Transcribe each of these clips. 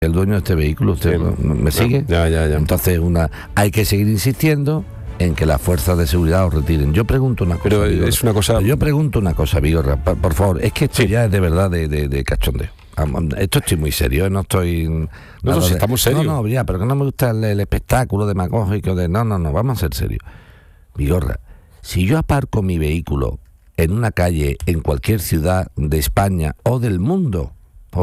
el dueño de este vehículo. ¿Usted me sigue? Ya. Entonces, hay que seguir insistiendo en que las fuerzas de seguridad os retiren. Yo pregunto una cosa, pero Vigorra. es una cosa... Yo pregunto una cosa, Vigorra, por favor, es que esto ya es de verdad de cachondeo. Esto estoy muy serio, no estoy... No, estamos serios. No, ya, pero que no me gusta el espectáculo demagógico de... No, vamos a ser serios. Vigorra, si yo aparco mi vehículo en una calle, en cualquier ciudad de España o del mundo,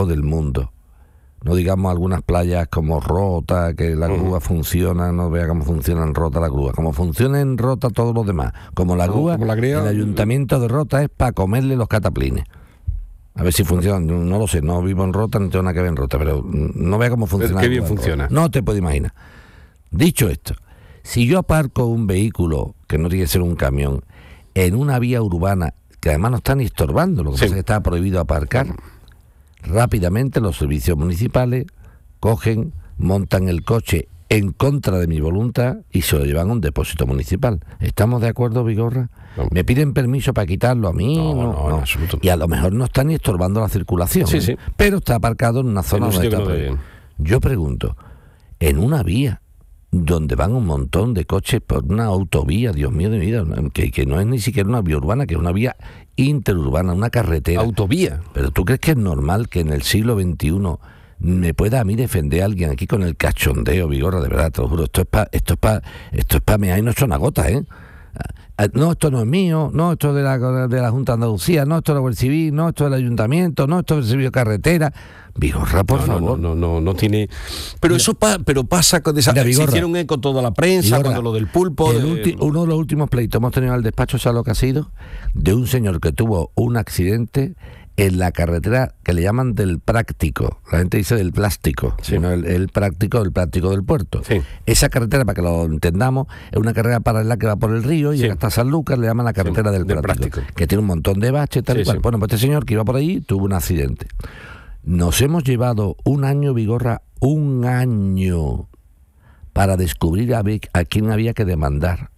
no digamos algunas playas como Rota, que la grúa funciona, no vea cómo funciona en Rota la grúa, como funciona en Rota todos los demás, como la grúa, el ayuntamiento de Rota es para comerle los cataplines. A ver si funciona, no lo sé, no vivo en Rota, no tengo nada que ver en Rota, pero no vea cómo funciona. Qué bien funciona. No te puedo imaginar. Dicho esto, si yo aparco un vehículo, que no tiene que ser un camión, en una vía urbana, que además no está ni estorbando, lo que pasa es que está prohibido aparcar, rápidamente los servicios municipales cogen, montan el coche en contra de mi voluntad y se lo llevan a un depósito municipal. ¿Estamos de acuerdo, Vigorra? No. ¿Me piden permiso para quitarlo a mí? No, en absoluto. Y a lo mejor no está ni estorbando la circulación, sí. Pero está aparcado en una zona donde está prohibido. Yo pregunto, en una vía donde van un montón de coches por una autovía, Dios mío de mi vida, que no es ni siquiera una vía urbana, que es una vía interurbana, una carretera. Autovía. ¿Pero tú crees que es normal que en el siglo XXI me pueda a mí defender a alguien aquí con el cachondeo, Vigorra? De verdad, te lo juro, esto es pa' mear y no son gotas, ¿eh? No, esto no es mío, no, esto es de la Junta de Andalucía, no, esto es la Guardia Civil, no, esto es del Ayuntamiento, no, esto es el Servicio de Carretera. Vigorra, por favor. No tiene... Pero mira, pero pasa con esa... Mira, se hicieron eco toda la prensa, Vigorra, cuando lo del pulpo... Uno de los últimos pleitos hemos tenido en el despacho, ¿sabes lo que ha sido? De un señor que tuvo un accidente en la carretera que le llaman del práctico. La gente dice del plástico, sino el práctico del puerto. Sí. Esa carretera, para que lo entendamos, es una carretera paralela que va por el río y llega hasta San Lucas, le llaman la carretera del práctico, que tiene un montón de baches, tal y cual. Bueno, pues este señor que iba por ahí tuvo un accidente. Nos hemos llevado un año, Vigorra, un año para descubrir a quién había que demandar.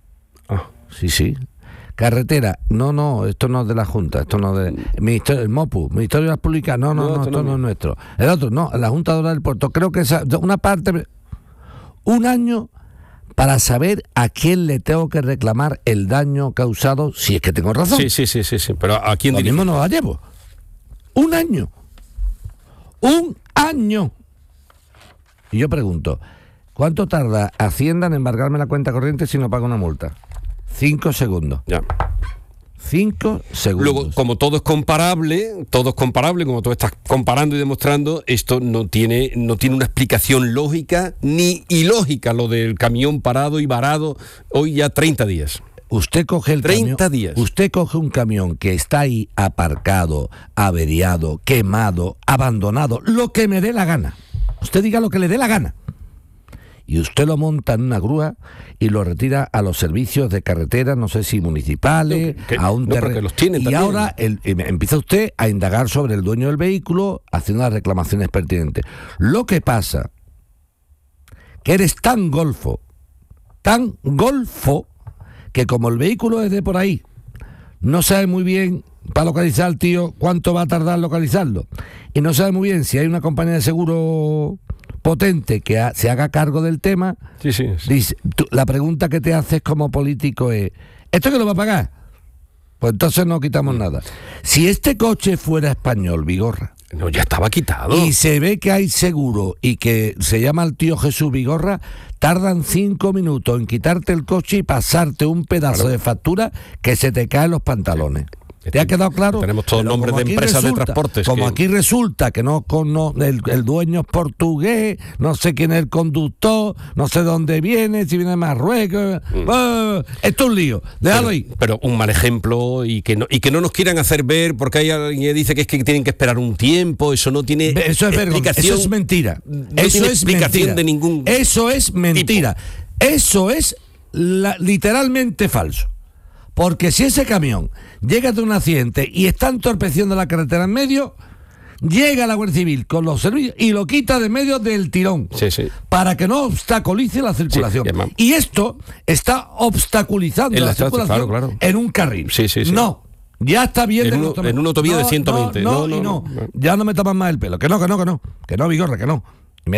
Sí. Carretera, no, esto no es de la Junta, esto no es de... el MOPU, Ministerio de las Públicas, no, esto no es nuestro. El otro, no, la Junta de Obras del Puerto, creo que esa, una parte... Un año para saber a quién le tengo que reclamar el daño causado, si es que tengo razón. Sí, pero ¿a quién dirige? Lo mismo no la llevo. Un año. Y yo pregunto, ¿cuánto tarda Hacienda en embargarme la cuenta corriente si no pago una multa? 5 segundos. Ya. 5 segundos. Luego, como todo es comparable, como tú estás comparando y demostrando, esto no tiene una explicación lógica ni ilógica, lo del camión parado y varado hoy ya 30 días. Usted coge el 30 camión, días. Usted coge un camión que está ahí aparcado, averiado, quemado, abandonado, lo que me dé la gana. Usted diga lo que le dé la gana. Y usted lo monta en una grúa y lo retira a los servicios de carretera, no sé si municipales, a un terreno. Y ahora empieza usted a indagar sobre el dueño del vehículo, haciendo las reclamaciones pertinentes. Lo que pasa, que eres tan golfo, que como el vehículo es de por ahí, no sabe muy bien para localizar al tío cuánto va a tardar localizarlo. Y no sabe muy bien si hay una compañía de seguro potente que se haga cargo del tema. Sí. Dice, la pregunta que te haces como político es, ¿esto que lo va a pagar? Pues entonces no quitamos nada. Si este coche fuera español, Vigorra, no, ya estaba quitado, y se ve que hay seguro y que se llama el tío Jesús Vigorra, tardan 5 minutos en quitarte el coche y pasarte un pedazo de factura que se te caen los pantalones. ¿Te ha quedado claro? Tenemos todos nombres de empresas de transportes. Como aquí resulta que el dueño es portugués, no sé quién es el conductor, no sé dónde viene, si viene de Marruecos. Esto es un lío, déjalo ahí. Pero un mal ejemplo y que no nos quieran hacer ver, porque hay alguien que dice que es que tienen que esperar un tiempo, eso no tiene explicación. Eso es mentira. Eso es explicación mentira. De ningún... Eso es mentira. Tipo. Eso es literalmente falso. Porque si ese camión llega de un accidente y está entorpeciendo la carretera en medio, llega la Guardia Civil con los servicios y lo quita de medio del tirón, para que no obstaculice la circulación. Y esto está obstaculizando la circulación en un carril. No, ya está bien. En una autovía de 120. No, ya no me tapan más el pelo. Que no, Vigorra, que no.